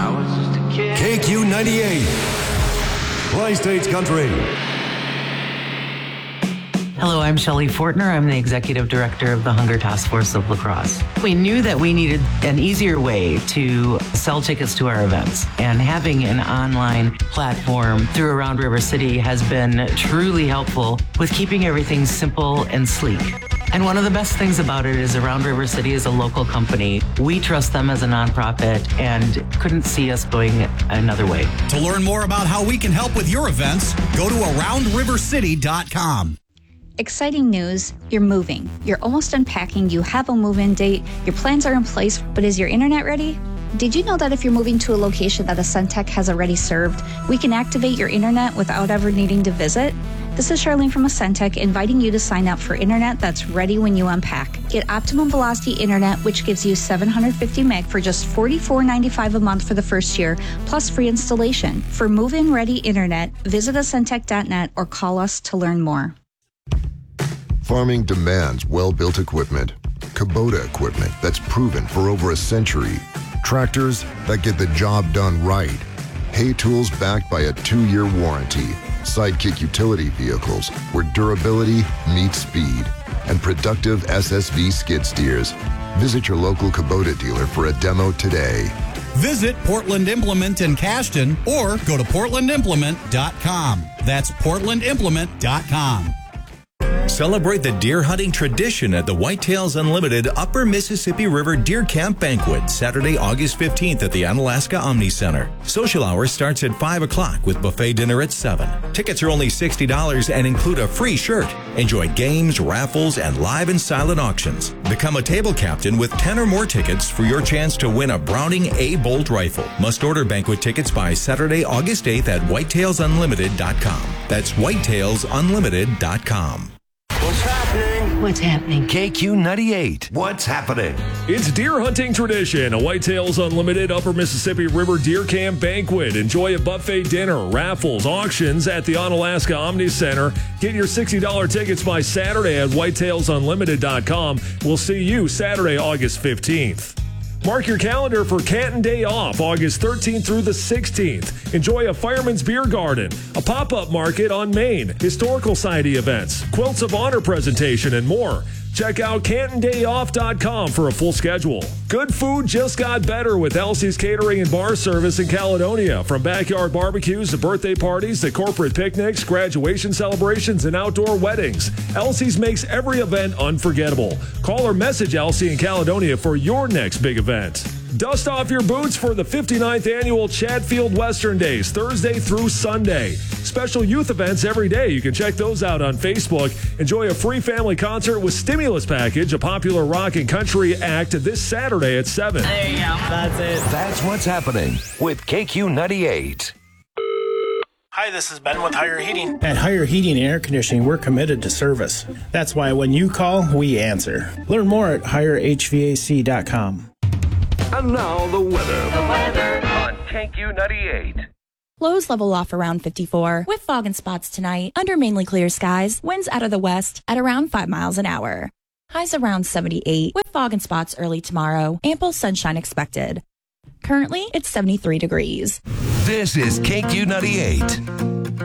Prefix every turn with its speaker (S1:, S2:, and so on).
S1: KQ 98, Tri-States Country.
S2: Hello, I'm Shelley Fortner. I'm the Executive Director of the Hunger Task Force of La Crosse. We knew that we needed an easier way to sell tickets to our events, and having an online platform through Around River City has been truly helpful with keeping everything simple and sleek. And one of the best things about it is Around River City is a local company. We trust them as a nonprofit and couldn't see us going another way.
S3: To learn more about how we can help with your events, go to AroundRiverCity.com.
S4: Exciting news, you're moving. You're almost unpacking, you have a move-in date, your plans are in place, but is your internet ready? Did you know that if you're moving to a location that a Centec has already served, we can activate your internet without ever needing to visit? This is Charlene from Centec inviting you to sign up for internet that's ready when you unpack. Get Optimum Velocity Internet, which gives you 750 meg for just $44.95 a month for the first year, plus free installation. For move-in ready internet, visit Centec.net or call us to learn more.
S5: Farming demands well-built equipment. Kubota equipment that's proven for over a century. Tractors that get the job done right. Hay tools backed by a 2-year warranty. Sidekick utility vehicles where durability meets speed. And productive SSV skid steers. Visit your local Kubota dealer for a demo today.
S3: Visit Portland Implement in Cashton or go to PortlandImplement.com. That's PortlandImplement.com.
S6: Celebrate the deer hunting tradition at the Whitetails Unlimited Upper Mississippi River Deer Camp Banquet, Saturday, August 15th at the Onalaska Omni Center. Social hour starts at 5 o'clock with buffet dinner at 7. Tickets are only $60 and include a free shirt. Enjoy games, raffles, and live and silent auctions. Become a table captain with 10 or more tickets for your chance to win a Browning A-Bolt rifle. Must order banquet tickets by Saturday, August 8th at whitetailsunlimited.com. That's whitetailsunlimited.com.
S1: What's happening?
S2: What's happening?
S1: KQ 98, what's happening?
S7: It's deer hunting tradition, a Whitetails Unlimited Upper Mississippi River Deer Camp Banquet. Enjoy a buffet dinner, raffles, auctions at the Onalaska Omni Center. Get your $60 tickets by Saturday at whitetailsunlimited.com. We'll see you Saturday, August 15th. Mark your calendar for Canton Day Off, August 13th through the 16th. Enjoy a Fireman's Beer Garden, a pop-up market on Main, historical society events, Quilts of Honor presentation, and more. Check out CantonDayOff.com for a full schedule. Good food just got better with Elsie's Catering and Bar Service in Caledonia. From backyard barbecues to birthday parties to corporate picnics, graduation celebrations, and outdoor weddings, Elsie's makes every event unforgettable. Call or message Elsie in Caledonia for your next big event. Dust off your boots for the 59th annual Chatfield Western Days, Thursday through Sunday. Special youth events every day. You can check those out on Facebook. Enjoy a free family concert with Stimulus Package, a popular rock and country act, this Saturday at 7.
S8: There you go. That's it.
S1: That's what's happening with KQ 98.
S9: Hi, this is Ben with Higher Heating.
S10: At Higher Heating and Air Conditioning, we're committed to service. That's why when you call, we answer. Learn more at HigherHVAC.com.
S1: And now the weather. On KQ 98.
S11: Lows level off around 54 with fog and spots tonight. Under mainly clear skies, winds out of the west at around 5 miles an hour. Highs around 78 with fog and spots early tomorrow. Ample sunshine expected. Currently, it's 73 degrees.
S1: This is KQ 98.